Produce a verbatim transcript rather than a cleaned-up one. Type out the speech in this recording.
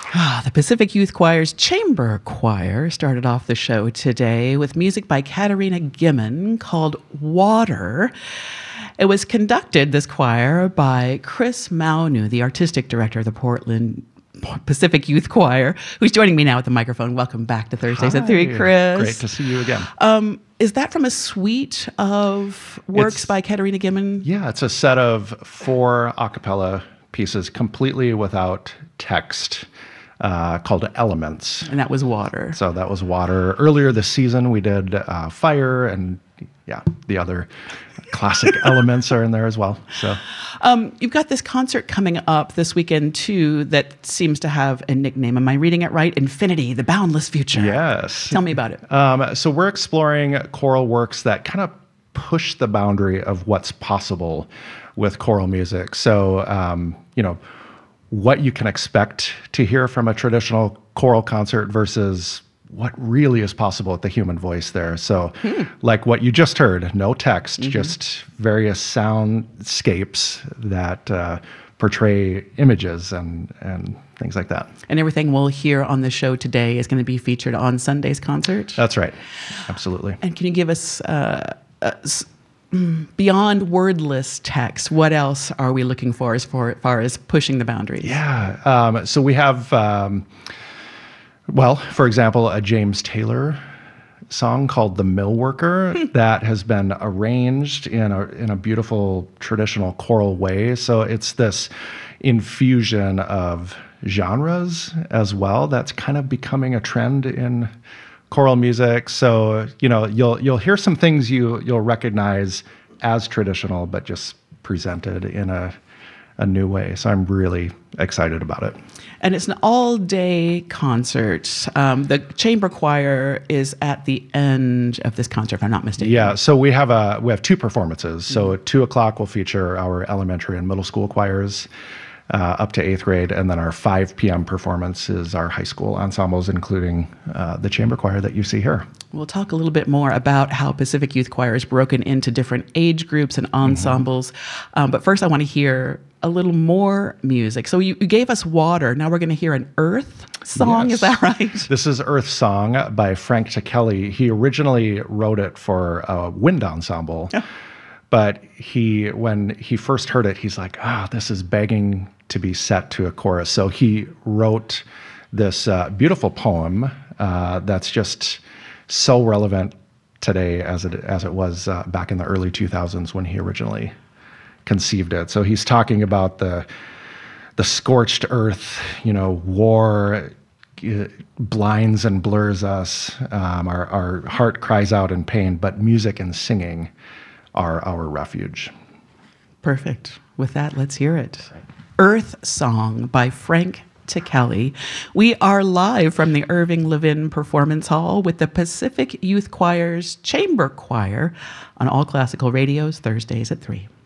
Ah, the Pacific Youth Choir's Chamber Choir started off the show today with music by Katarina Gimmon called Water. It was conducted, this choir, by Chris Maunu, the artistic director of the Portland Pacific Youth Choir, who's joining me now at the microphone. Welcome back to Thursdays Hi. at three, Chris. Great to see you again. Um, is that from a suite of works It's- by Katarina Gimmon? Yeah, it's a set of four a cappella pieces completely without text uh, called Elements. And that was Water. So that was Water. Earlier this season, we did uh, Fire, and yeah, the other classic elements are in there as well. So Um, you've got this concert coming up this weekend, too, that seems to have a nickname. Am I reading it right? Infinity, the Boundless Future. yes. Tell me about it. Um, so we're exploring choral works that kind of push the boundary of what's possible with choral music. So, um, you know, what you can expect to hear from a traditional choral concert versus what really is possible with the human voice there. So hmm. like what you just heard, no text, mm-hmm. just various soundscapes that uh, portray images and, and things like that. And everything we'll hear on the show today is going to be featured on Sunday's concert? That's right. Absolutely. And can you give us, uh, uh, beyond wordless text, what else are we looking for as far, far as pushing the boundaries? Yeah. Um, so we have... Um, Well, for example, a James Taylor song called "The Mill Worker" that has been arranged in a in a beautiful traditional choral way. So it's this infusion of genres as well. That's kind of becoming a trend in choral music. So you know you'll you'll hear some things you you'll recognize as traditional, but just presented in a a new way. So I'm really excited about it. And it's an all-day concert. Um, the chamber choir is at the end of this concert, if I'm not mistaken. Yeah, so we have a we have two performances. So mm-hmm. at two o'clock, we'll feature our elementary and middle school choirs uh, up to eighth grade, and then our five p.m. performance is our high school ensembles, including uh, the chamber choir that you see here. We'll talk a little bit more about how Pacific Youth Choir is broken into different age groups and ensembles. Mm-hmm. Um, but first, I want to hear a little more music. So you, you gave us Water. Now we're going to hear an Earth song. Yes. Is that right? This is Earth Song by Frank Ticheli. He originally wrote it for a wind ensemble, oh. but he when he first heard it, he's like, ah, oh, this is begging to be set to a chorus. So he wrote this uh, beautiful poem uh, that's just so relevant today as it as it was uh, back in the early two thousands when he originally conceived it. So he's talking about the the scorched earth, you know, war uh, blinds and blurs us. Um, our, our heart cries out in pain, but music and singing are our refuge. Perfect. With that, let's hear it. Earth Song by Frank Ticheli. We are live from the Irving Levin Performance Hall with the Pacific Youth Choir's Chamber Choir on All Classical Radio's Thursdays at three.